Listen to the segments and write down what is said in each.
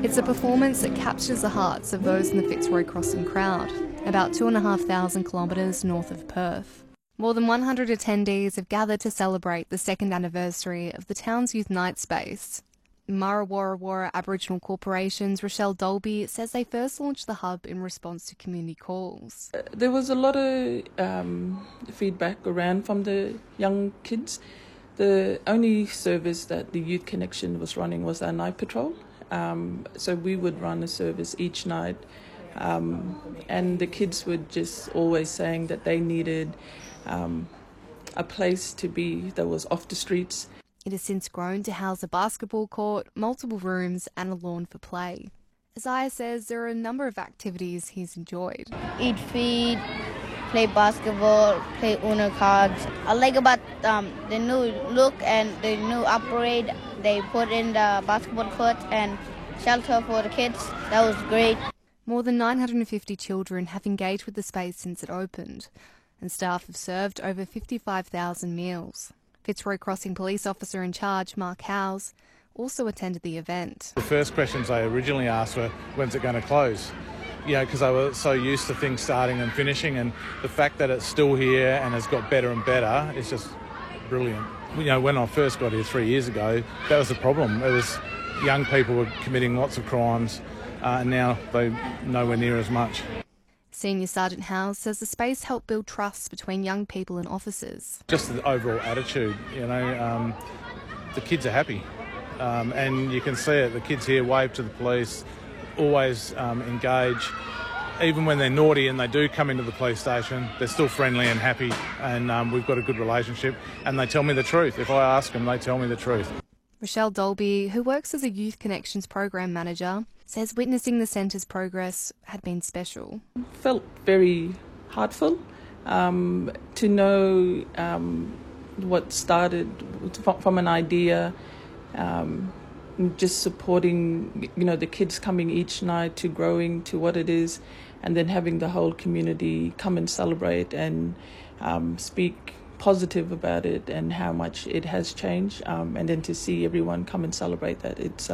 It's a performance that captures the hearts of those in the Fitzroy Crossing crowd, about 2,500 kilometres north of Perth. More than 100 attendees have gathered to celebrate the second anniversary of the town's youth night space. Murra Warra Warra Aboriginal Corporation's Rochelle Dolby says they first launched the hub in response to community calls. There was a lot of feedback around from the young kids. The only service that the Youth Connection was running was our night patrol. So we would run a service each night. And the kids were just always saying that they needed a place to be that was off the streets. It has since grown to house a basketball court, multiple rooms and a lawn for play. Isaiah says there are a number of activities he's enjoyed. Eat feed, play basketball, play Uno cards. I like about the new look and the new upgrade. They put in the basketball court and shelter for the kids. That was great. More than 950 children have engaged with the space since it opened, and staff have served over 55,000 meals. Fitzroy Crossing Police Officer in charge, Mark Howes, also attended the event. The first questions I originally asked were, when's it going to close? You know, because I was so used to things starting and finishing, and the fact that it's still here and has got better and better is just brilliant. You know, when I first got here 3 years ago, that was the problem. It was young people were committing lots of crimes, and now they're nowhere near as much. Senior Sergeant Howes says the space helped build trust between young people and officers. Just the overall attitude, you know, the kids are happy, and you can see it. The kids here wave to the police, always engage. Even when they're naughty and they do come into the police station, they're still friendly and happy, and we've got a good relationship, and they tell me the truth. If I ask them, they tell me the truth. Rochelle Dolby, who works as a Youth Connections program manager, says witnessing the centre's progress had been special. Felt very heartful to know what started from an idea, just supporting, you know, the kids coming each night to growing to what it is, and then having the whole community come and celebrate and speak positive about it and how much it has changed, and then to see everyone come and celebrate that, it's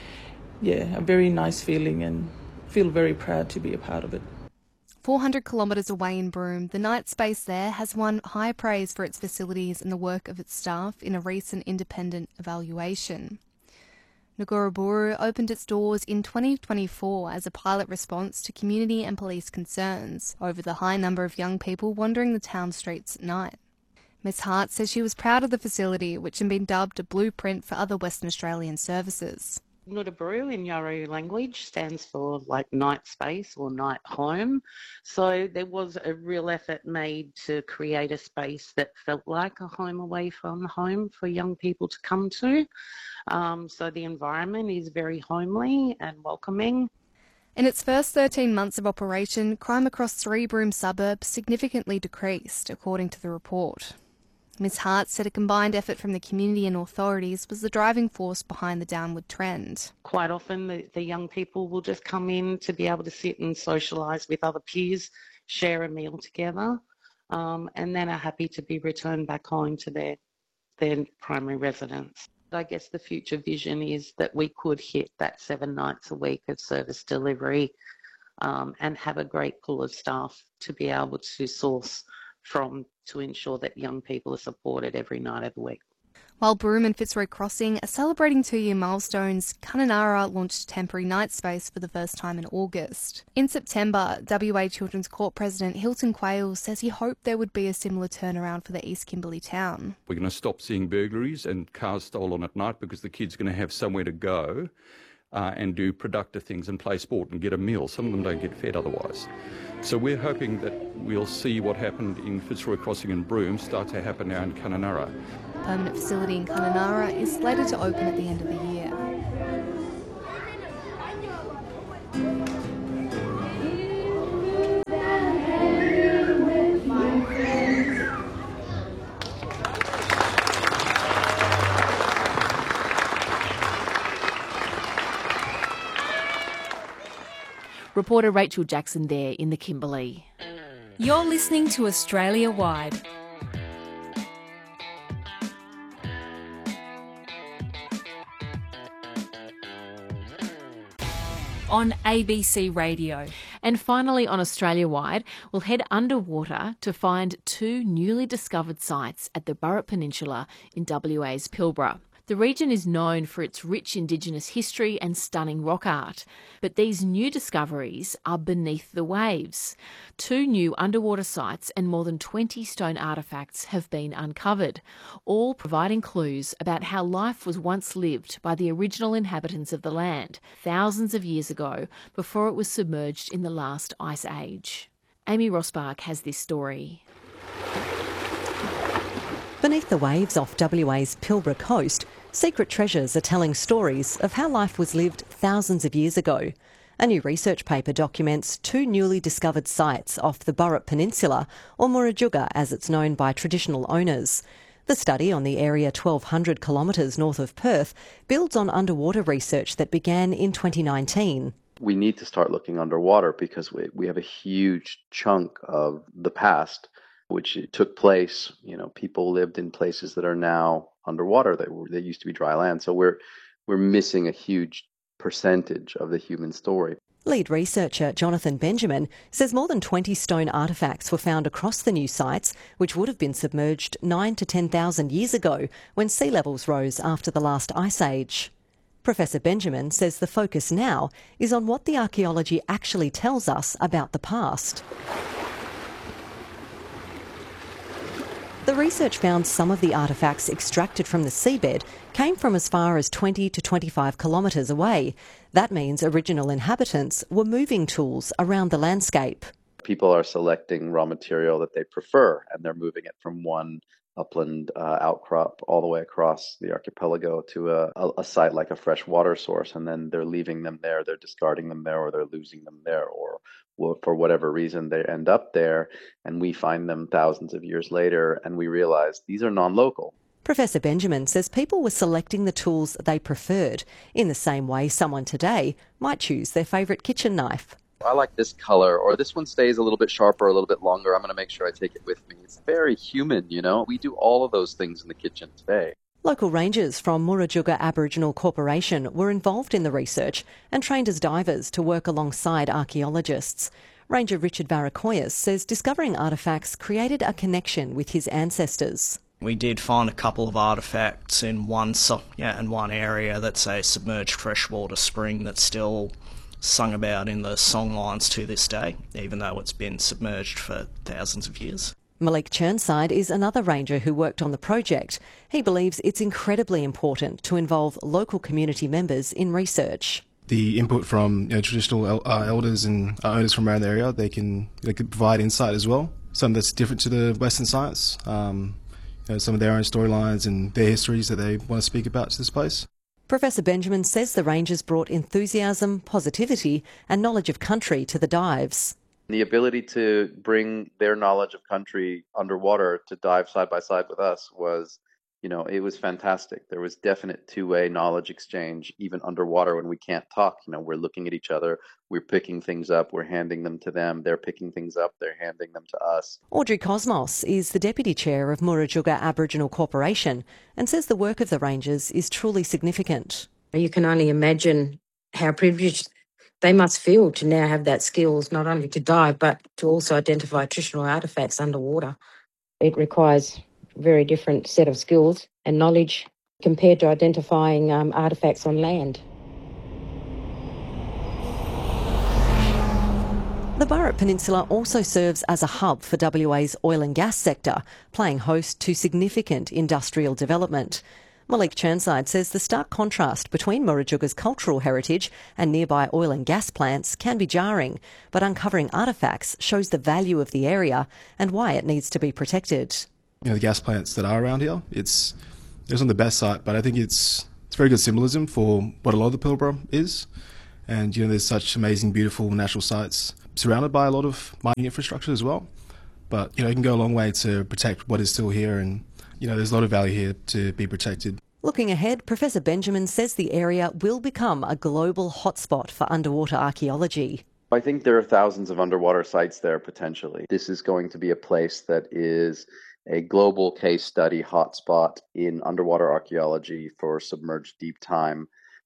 a very nice feeling, and feel very proud to be a part of it. 400 kilometres away in Broome, the night space there has won high praise for its facilities and the work of its staff in a recent independent evaluation. Ngurraburu opened its doors in 2024 as a pilot response to community and police concerns over the high number of young people wandering the town streets at night. Ms Hart says she was proud of the facility, which had been dubbed a blueprint for other Western Australian services. Ngurraburu in Yawuru language stands for like night space or night home. So there was a real effort made to create a space that felt like a home away from home for young people to come to. So the environment is very homely and welcoming. In its first 13 months of operation, crime across 3 Broome suburbs significantly decreased, according to the report. Ms Hart said a combined effort from the community and authorities was the driving force behind the downward trend. Quite often the young people will just come in to be able to sit and socialise with other peers, share a meal together, and then are happy to be returned back home to their primary residence. I guess the future vision is that we could hit that 7 nights a week of service delivery, and have a great pool of staff to be able to source from to ensure that young people are supported every night of the week. While Broome and Fitzroy Crossing are celebrating 2-year milestones, Kununurra launched temporary night space for the first time in August. In September, WA Children's Court President Hilton Quayle says he hoped there would be a similar turnaround for the East Kimberley town. We're going to stop seeing burglaries and cars stolen at night because the kids are going to have somewhere to go and do productive things and play sport and get a meal. Some of them don't get fed otherwise. So we're hoping that we'll see what happened in Fitzroy Crossing and Broome start to happen now in Kununurra. The permanent facility in Kununurra is slated to open at the end of the year. Reporter Rachel Jackson there in the Kimberley. You're listening to Australia Wide. on ABC Radio. And finally, on Australia-wide, we'll head underwater to find 2 newly discovered sites at the Burrup Peninsula in WA's Pilbara. The region is known for its rich Indigenous history and stunning rock art, but these new discoveries are beneath the waves. 2 new underwater sites and more than 20 stone artefacts have been uncovered, all providing clues about how life was once lived by the original inhabitants of the land thousands of years ago before it was submerged in the last ice age. Amy Rosbach has this story. Beneath the waves off WA's Pilbara coast, secret treasures are telling stories of how life was lived thousands of years ago. A new research paper documents 2 newly discovered sites off the Burrup Peninsula, or Murujuga as it's known by traditional owners. The study, on the area 1,200 kilometres north of Perth, builds on underwater research that began in 2019. We need to start looking underwater because we have a huge chunk of the past which took place. People lived in places that are now underwater. They used to be dry land. So we're missing a huge percentage of the human story. Lead researcher Jonathan Benjamin says more than 20 stone artefacts were found across the new sites, which would have been submerged 9,000 to 10,000 years ago when sea levels rose after the last ice age. Professor Benjamin says the focus now is on what the archaeology actually tells us about the past. The research found some of the artefacts extracted from the seabed came from as far as 20 to 25 kilometres away. That means original inhabitants were moving tools around the landscape. People are selecting raw material that they prefer, and they're moving it from one upland outcrop all the way across the archipelago to a site like a fresh water source, and then they're leaving them there, they're discarding them there, or they're losing them there, or for whatever reason they end up there, and we find them thousands of years later and we realize these are non-local. Professor Benjamin says people were selecting the tools they preferred, in the same way someone today might choose their favourite kitchen knife. I like this color, or this one stays a little bit sharper, a little bit longer. I'm going to make sure I take it with me. It's very human, We do all of those things in the kitchen today. Local rangers from Murujuga Aboriginal Corporation were involved in the research and trained as divers to work alongside archaeologists. Ranger Richard Barakoyas says discovering artefacts created a connection with his ancestors. We did find a couple of artefacts in one area that's a submerged freshwater spring that's still sung about in the songlines to this day, even though it's been submerged for thousands of years. Malik Churnside is another ranger who worked on the project. He believes it's incredibly important to involve local community members in research. The input from traditional elders and owners from around the area, they could provide insight as well. Something that's different to the Western science, some of their own storylines and their histories that they want to speak about to this place. Professor Benjamin says the rangers brought enthusiasm, positivity and knowledge of country to the dives. The ability to bring their knowledge of country underwater to dive side by side with us was, it was fantastic. There was definite two-way knowledge exchange, even underwater when we can't talk. We're looking at each other, we're picking things up, we're handing them to them, they're picking things up, they're handing them to us. Audrey Cosmos is the Deputy Chair of Murujuga Aboriginal Corporation and says the work of the rangers is truly significant. You can only imagine how privileged they must feel to now have that skills, not only to dive, but to also identify traditional artefacts underwater. It requires a very different set of skills and knowledge compared to identifying artefacts on land. The Burrup Peninsula also serves as a hub for WA's oil and gas sector, playing host to significant industrial development. Malik Churnside says the stark contrast between Murujuga's cultural heritage and nearby oil and gas plants can be jarring, but uncovering artefacts shows the value of the area and why it needs to be protected. The gas plants that are around here, it's on the best site, but I think it's very good symbolism for what a lot of the Pilbara is. And there's such amazing, beautiful natural sites surrounded by a lot of mining infrastructure as well. But it can go a long way to protect what is still here, and there's a lot of value here to be protected. Looking ahead, Professor Benjamin says the area will become a global hotspot for underwater archaeology. I think there are thousands of underwater sites there potentially. This is going to be a place that is a global case study hotspot in underwater archaeology for submerged deep time.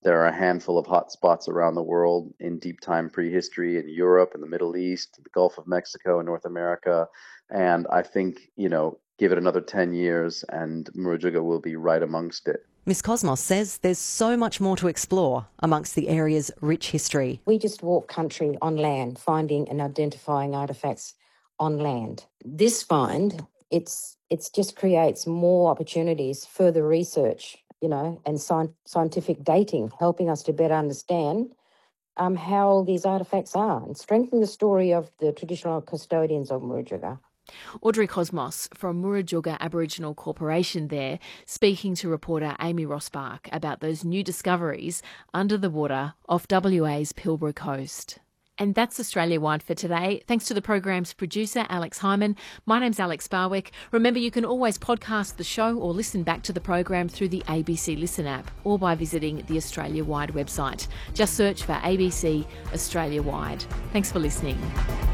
There are a handful of hot spots around the world in deep time prehistory in Europe and the Middle East, the Gulf of Mexico and North America. And I think, give it another 10 years and Murujuga will be right amongst it. Ms Cosmos says there's so much more to explore amongst the area's rich history. We just walk country on land, finding and identifying artefacts on land. This find, it's just creates more opportunities, further research, and scientific dating, helping us to better understand how these artefacts are and strengthen the story of the traditional custodians of Murujuga. Audrey Cosmos from Murujuga Aboriginal Corporation there, speaking to reporter Amy Rosbach about those new discoveries under the water off WA's Pilbara coast. And that's Australia Wide for today. Thanks to the program's producer, Alex Hyman. My name's Alex Barwick. Remember, you can always podcast the show or listen back to the program through the ABC Listen app or by visiting the Australia Wide website. Just search for ABC Australia Wide. Thanks for listening.